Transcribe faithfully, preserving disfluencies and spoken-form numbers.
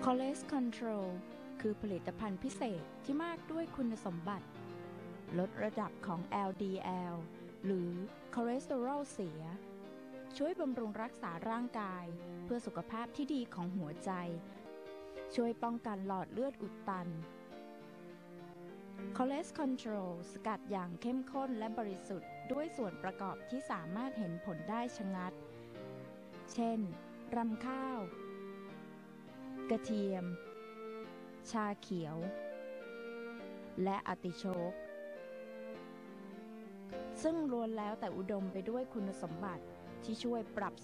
Cholesterol Control คือผลิตภัณฑ์พิเศษที่มากด้วยคุณสมบัติลดระดับของ แอล ดี แอล หรือคอเลสเตอรอลเสียช่วยบำรุงรักษาร่างกายเพื่อสุขภาพที่ดีของหัวใจช่วยป้องกันหลอดเลือดอุดตัน Cholesterol Control สกัดอย่างเข้มข้นและบริสุทธิ์ด้วยส่วนประกอบที่สามารถเห็นผลได้ชะงัดเช่นรำข้าวกระเทียมชาเขียวและอาร์ติโชกซึ่งล้วนแล้วแต่อุดมไปด้วยคุณสมบัติที่ช่วยปรับ